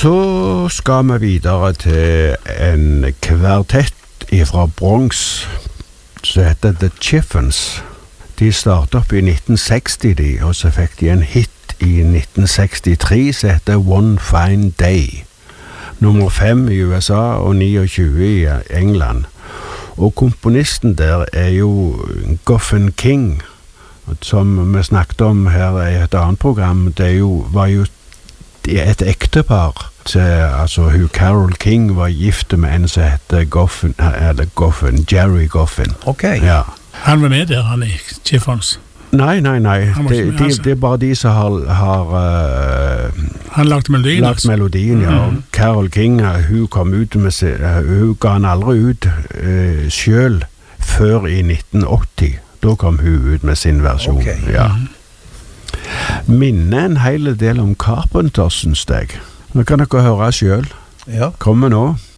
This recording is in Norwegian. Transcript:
Så skal vi videre til en kvartett fra Bronx som heter The Chiffons. De startet opp i 1960, og så fikk de en hit i 1963 som heter One Fine Day. Nummer 5 i USA og 29 i England. Og komponisten der jo Goffin King, som vi snakket om her i et annet program. Var jo et ektepar. Altså Carole King var gift med en som heter Jerry Goffin. Ok. Ja. Han var med der, han i Chiffons. Nei. Det bare de som har han lagt melodien. Lagt melodien, ja. Og Carole King, hun kom ut med hun ga han aldri ut selv før i 1980. Da kom hun ut med sin versjon. Okay. Ja. Minner en hel del om Carpenter, synes jeg. Nå kan dere høre selv. Ja. Kommer nå.